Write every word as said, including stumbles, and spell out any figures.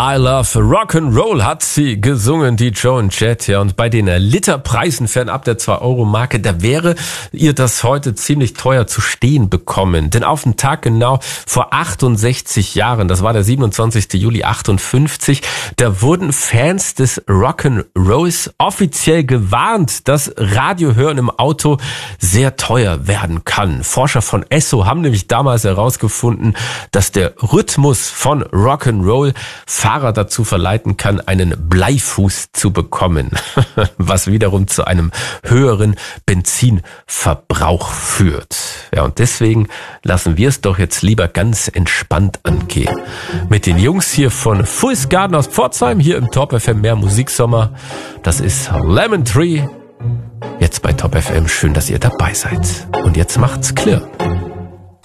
I Love Rock'n'Roll hat sie gesungen, die Joan Jett. Ja, und bei den Literpreisen fernab der zwei Euro Marke, da wäre ihr das heute ziemlich teuer zu stehen bekommen. Denn auf den Tag genau vor achtundsechzig Jahren, das war der siebenundzwanzigster Juli achtundfünfzig, da wurden Fans des Rock'n'Rolls offiziell gewarnt, dass Radiohören im Auto sehr teuer werden kann. Forscher von Esso haben nämlich damals herausgefunden, dass der Rhythmus von Rock'n'Roll Fahrer dazu verleiten kann, einen Bleifuß zu bekommen, was wiederum zu einem höheren Benzinverbrauch führt. Ja, und deswegen lassen wir es doch jetzt lieber ganz entspannt angehen. Mit den Jungs hier von Fuzz Garden aus Pforzheim, hier im Top F M Mehr Musiksommer. Das ist Lemon Tree. Jetzt bei Top F M. Schön, dass ihr dabei seid. Und jetzt macht's clear.